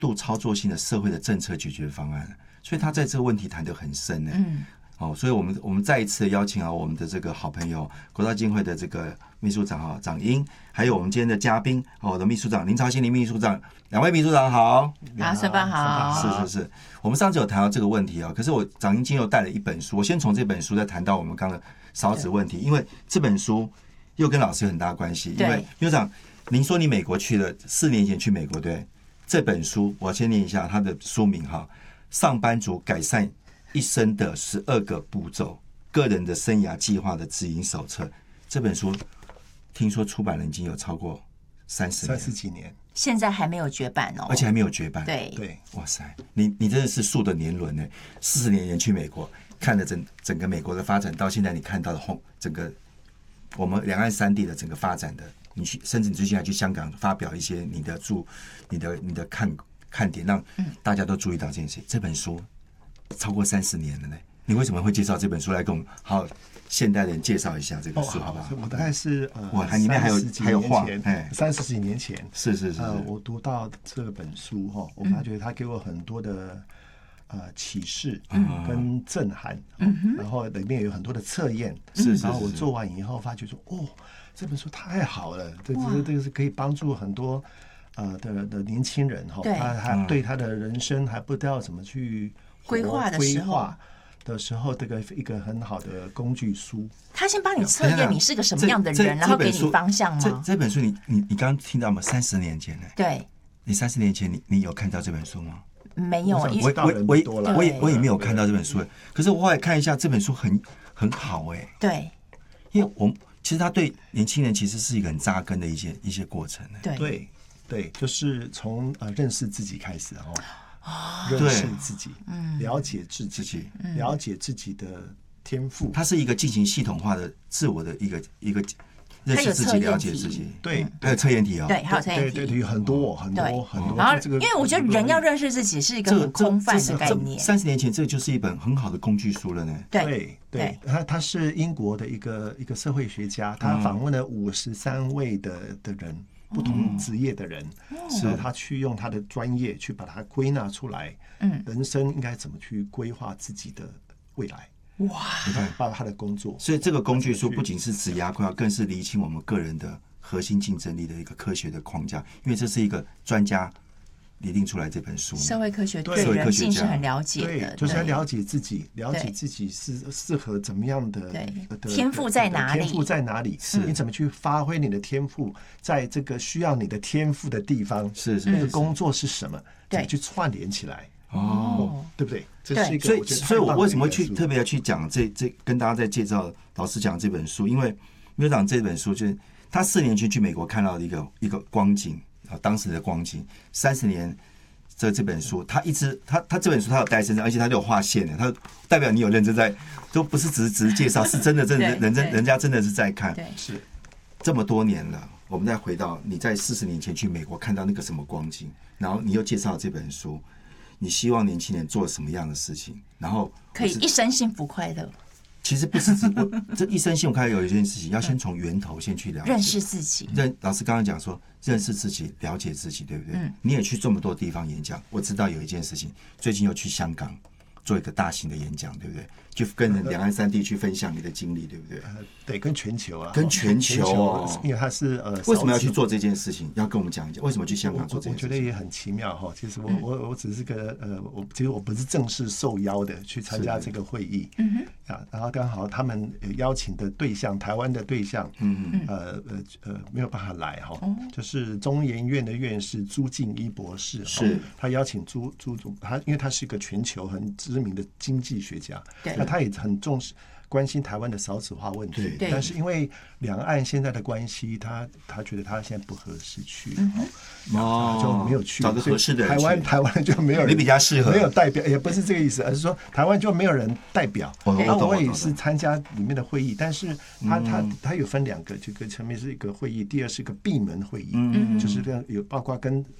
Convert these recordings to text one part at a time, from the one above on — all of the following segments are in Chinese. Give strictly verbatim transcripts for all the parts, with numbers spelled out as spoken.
度操作性的社会的政策解决方案，所以他在这个问题谈得很深呢。嗯，哦，所以我们我们再一次的邀请啊，我们的这个好朋友国道基金会的这个秘书长啊长英，还有我们今天的嘉宾哦，我的秘书长林朝兴林秘书长，两位秘书长好， 好，顺班好， 是是是，我们上次有谈到这个问题啊，可是我长英今天又带了一本书，我先从这本书再谈到我们刚刚的少子问题，因为这本书又跟老师有很大关系，因为秘书长，您说你美国去了，四年前去美国对？这本书我先念一下它的书名哈，上班族改善一生的十二个步骤，个人的生涯计划的指引手册。这本书听说出版了已经有超过三十年， 三十几年， 现在还没有绝版哦， 而且还没有绝版。 对对， 哇塞，你你真的是数的年轮呢！四十年前去美国，看了整整个美国的发展，到现在你看到的后整个我们两岸三地的整个发展的，你去甚至你最近还去香港发表一些你的注、你的你的看看点，让大家都注意到这件事。这本书超过三十年了呢，你为什么会介绍这本书来跟我们好现代人介绍一下这个书，好不好？ 我大概是呃， 哇，里面还有还有画， 哎，三十几年前， 是是是， 呃，我读到这本书哈，我发觉它给我很多的呃启示跟震撼，然后里面有很多的测验， 是， 然后我做完以后发觉说，哦，这本书太好了，这这这个是可以帮助很多呃的的年轻人哈，他他对他的人生还不知道怎么去规划的时候。 的时候，这个一个很好的工具书， 他先帮你测验你是个什么样的人，然后给你方向吗？ 这这本书你你你刚刚听到吗？三十年前呢？ 对， 你三十年前你你有看到这本书吗？ 没有， 我我我我也我也没有看到这本书，可是我后来看一下这本书很很好哎， 对， 因为我们其实他对年轻人其实是一个很扎根的一些一些过程， 对对对，就是从呃认识自己开始哦。认识自己，了解自己，了解自己的天赋。 它是一个进行系统化的自我的一个一个认识自己、了解自己。 对， 还有测验题哦， 对，还有测验题， 对对对，很多很多很多。 然后，因为我觉得人要认识自己是一个很空泛的概念。 三十年前，这就是一本很好的工具书了呢。 对对，他他是英国的一个一个社会学家，他访问了五十三位的的人。不同职业的人，然后他去用他的专业去把它归纳出来，嗯，人生应该怎么去规划自己的未来？哇，你看，包括他的工作， 所以这个工具书不仅是职涯规划，更是厘清我们个人的核心竞争力的一个科学的框架，因为这是一个专家拟定出来这本书， 社会科学对人性是很了解的， 对，就是要了解自己，了解自己是适合怎么样的天赋在哪里， 天赋在哪里，你怎么去发挥你的天赋，在这个需要你的天赋的地方， 是是那个工作是什么，怎么去串联起来，哦，对不对？这是一个， 所以所以我为什么去特别要去讲这这跟大家在介绍老师讲这本书，因为秘书长这本书就是他四年前去美国看到的一个一个光景。当时的光景，三十年这这本书，他一直他他这本书他有带身上，而且他就有划线的，他代表你有认真在，都不是只是只是介绍，是真的真的人真人家真的是在看， 是这么多年了，我们再回到你在四十年前去美国看到那个什么光景，然后你又介绍这本书，你希望年轻人做什么样的事情，然后可以一生幸福快乐。 其实不是只这一生幸福快乐有一件事情，要先从源头先去了解， 认识自己。 认老师刚刚讲说，认识自己，了解自己，对不对？嗯、你也去这么多地方演讲，我知道有一件事情，最近又去香港做一个大型的演讲，对不对？去跟两岸三地去分享你的经历，对不对？ 呃，对，跟全球啊， 跟全球、哦， 因为他是呃， 为什么要去做这件事情？要跟我们讲一讲，为什么去香港做这件事情？ 我觉得也很奇妙哈。其实我、嗯、我我只是个呃，我其实我不是正式受邀的去参加这个会议，嗯哼，啊，然后刚好他们邀请的对象，台湾的对象，嗯嗯，呃呃呃，没有办法来哈，哦、就是中研院的院士朱敬一博士， 是， 他邀请朱朱总，他因为他是一个全球很知名的经济学家， 对。 那他也很重视关心台湾的少子化问题，但是因为两岸现在的关系，他他觉得他现在不合适去，哦，就没有去， 找个合适的人台湾台湾就没有人， 你比较适合， 没有代表，也不是这个意思，而是说台湾就没有人代表。那我也是参加里面的会议，但是他他他有分两个，这个前面是一个会议，第二是一个闭门会议，嗯，就是这样有包括跟呃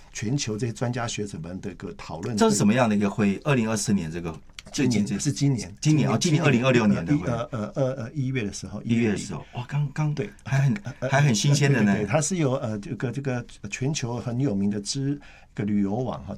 全球这些专家学者们的一个讨论。 这是什么样的一个会议？二零二四年这个今年是今年， 今年啊，今年二零二六年的会议， 呃呃呃呃一月的时候， 一月的时候，哇，刚刚对， 还很还很新鲜的呢。 对，它是由呃这个这个全球很有名的知个旅游网哈